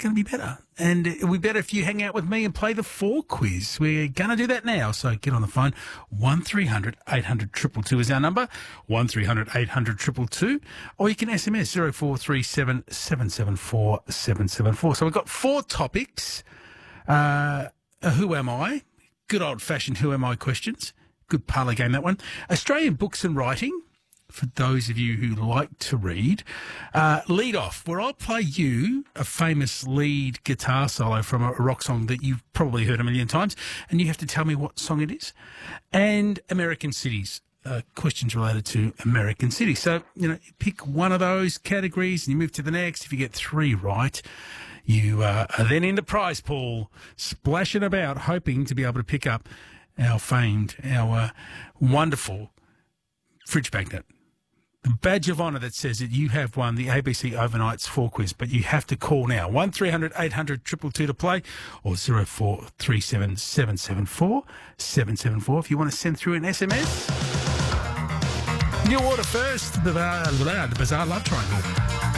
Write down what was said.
going to be better. And it'll be better if you hang out with me and play the 4 quiz. We're going to do that now. So get on the phone. 1300 800 222 is our number. 1300 800 222. Or you can SMS 0437 774 774. So we've got 4 topics. Who am I? Good old-fashioned who am I questions. Good parlour game, that one. Australian books and writing, for those of you who like to read. Lead off, where I'll play you a famous lead guitar solo from a rock song that you've probably heard a million times, and you have to tell me what song it is. And American cities, questions related to American cities. So, you pick one of those categories and you move to the next. If you get 3 right, you are then in the prize pool, splashing about, hoping to be able to pick up our wonderful fridge magnet. The badge of honour that says that you have won the ABC Overnights 4 quiz, but you have to call now. 1300 800 222 to play, or 0437 774 774 if you want to send through an SMS. New order first, the Bizarre Love Triangle.